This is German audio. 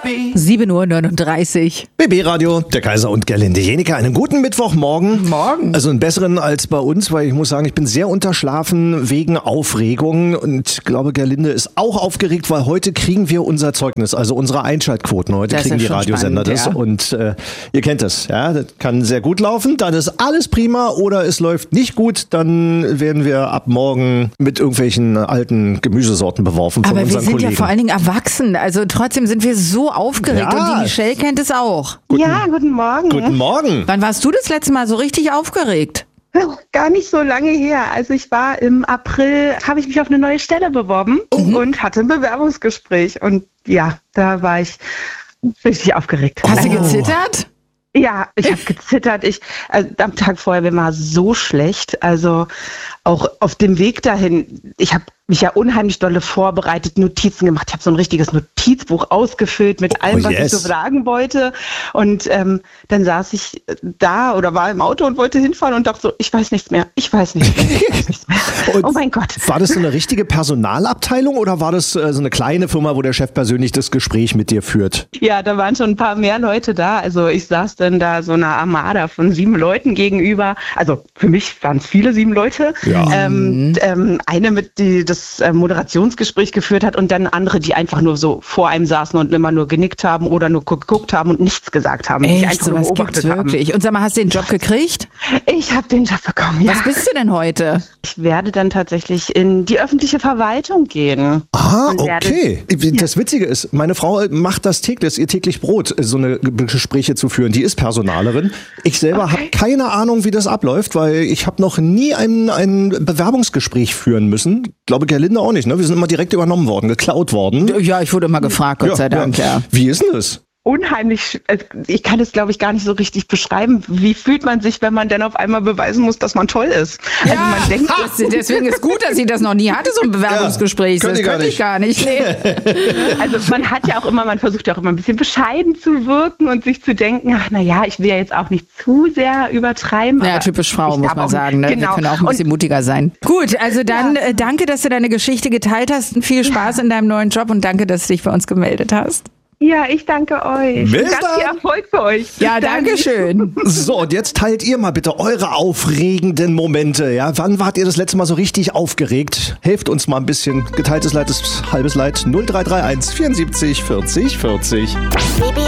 7:39 Uhr. BB Radio, der Kaiser und Gerlinde Jeniker. Einen guten Mittwochmorgen. Morgen. Also einen besseren als bei uns, weil ich muss sagen, ich bin sehr unterschlafen wegen Aufregung und ich glaube, Gerlinde ist auch aufgeregt, weil heute kriegen wir unser Zeugnis, also unsere Einschaltquoten. Heute Das kriegen ist die schon Radiosender spannend, das ja. und ihr kennt das, ja, das kann sehr gut laufen, dann ist alles prima oder es läuft nicht gut, dann werden wir ab morgen mit irgendwelchen alten Gemüsesorten beworfen von Aber wir unseren sind Kollegen. ja vor allen Dingen erwachsen, also trotzdem sind wir so aufgeregt Ja. und die Michelle kennt es auch. Ja, guten Morgen. Guten Morgen. Wann warst du das letzte Mal so richtig aufgeregt? Gar nicht so lange her. Also ich war im April, habe ich mich auf eine neue Stelle beworben und hatte ein Bewerbungsgespräch. Und ja, da war ich richtig aufgeregt. Hast du gezittert? Ja, ich habe gezittert. Am Tag vorher mir war so schlecht. Also auch auf dem Weg dahin, ich habe mich ja unheimlich dolle vorbereitet, Notizen gemacht. Ich habe so ein richtiges Notizbuch ausgefüllt mit allem, was ich so sagen wollte. Und dann saß ich da oder war im Auto und wollte hinfahren und dachte so, ich weiß nichts mehr. Und Oh mein Gott. War das so eine richtige Personalabteilung oder war das so eine kleine Firma, wo der Chef persönlich das Gespräch mit dir führt? Ja, da waren schon ein paar mehr Leute da. Also ich saß dann da so einer Armada von 7 Leuten gegenüber. Also für mich waren es viele 7 Leute. Ja. Eine, die das Moderationsgespräch geführt hat und dann andere, die einfach nur so vor einem saßen und immer nur genickt haben oder nur geguckt haben und nichts gesagt haben. Die Echt, einfach nur sowas gibt's beobachtet haben. wirklich. Und sag mal, hast du den Job gekriegt? Ich habe den Job bekommen, ja. Was bist du denn heute? Ich werde dann tatsächlich in die öffentliche Verwaltung gehen. Ah, Und werde- okay. Das Witzige ist, meine Frau macht das täglich, das ist ihr täglich Brot, so eine Gespräche zu führen. Die ist Personalerin. Ich selber habe keine Ahnung, wie das abläuft, weil ich habe noch nie ein Bewerbungsgespräch führen müssen. Ich glaube, Gerlinde auch nicht, ne? Wir sind immer direkt übernommen worden, geklaut worden. Ja, ich wurde immer gefragt, Gott sei Dank, ja. Wie ist denn das? Unheimlich, ich kann es glaube ich gar nicht so richtig beschreiben. Wie fühlt man sich, wenn man dann auf einmal beweisen muss, dass man toll ist? Also man denkt, Deswegen ist gut, dass sie das noch nie hatte, so ein Bewerbungsgespräch. Ja, Das könnte ich gar nicht. Nee. also man versucht ja auch immer ein bisschen bescheiden zu wirken und sich zu denken, ach naja, ich will ja jetzt auch nicht zu sehr übertreiben. Ja, aber typisch Frau, ich muss darf man auch sagen. Ne? nicht. Wir Genau. können auch ein bisschen mutiger sein. Gut, also dann danke, dass du deine Geschichte geteilt hast. Und viel Spaß in deinem neuen Job und danke, dass du dich bei uns gemeldet hast. Ja, ich danke euch. Bis Und ganz viel dann. Erfolg für euch. Ja, danke schön. So, und jetzt teilt ihr mal bitte eure aufregenden Momente. Ja, wann wart ihr das letzte Mal so richtig aufgeregt? Helft uns mal ein bisschen. Geteiltes Leid ist halbes Leid. 0331 74 40 40. BB